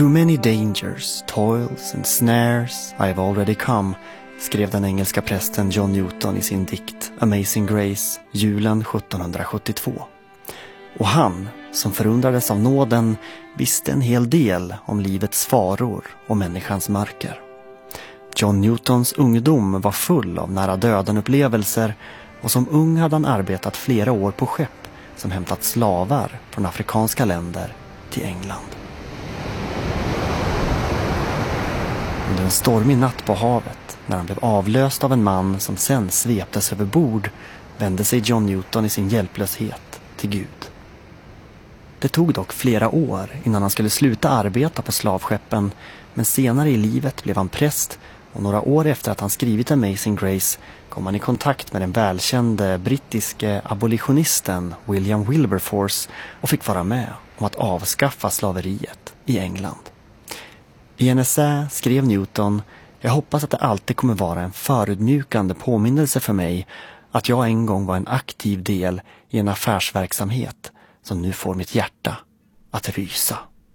Through many dangers, toils and snares I have already come, skrev den engelska prästen John Newton i sin dikt Amazing Grace, julen 1772. Och han, som förundrades av nåden, visste en hel del om livets faror och människans mörker. John Newtons ungdom var full av nära döden-upplevelser, och som ung hade han arbetat flera år på skepp som hämtat slavar från afrikanska länder till England. Under en stormig natt på havet, när han blev avlöst av en man som sen sveptes över bord, vände sig John Newton i sin hjälplöshet till Gud. Det tog dock flera år innan han skulle sluta arbeta på slavskeppen, men senare i livet blev han präst, och några år efter att han skrivit Amazing Grace kom han i kontakt med den välkände brittiske abolitionisten William Wilberforce och fick vara med om att avskaffa slaveriet i England. I en essä skrev Newton: "Jag hoppas att det alltid kommer vara en förödmjukande påminnelse för mig att jag en gång var en aktiv del i en affärsverksamhet som nu får mitt hjärta att rysa."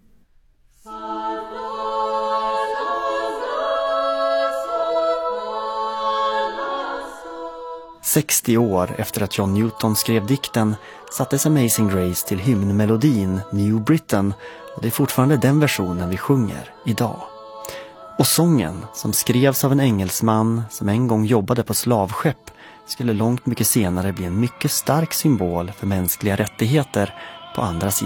"60 år efter att John Newton skrev dikten sattes Amazing Grace till hymnmelodin New Britain, och det är fortfarande den versionen vi sjunger idag. Och sången, som skrevs av en engelsman som en gång jobbade på slavskepp, skulle långt mycket senare bli en mycket stark symbol för mänskliga rättigheter på andra sidan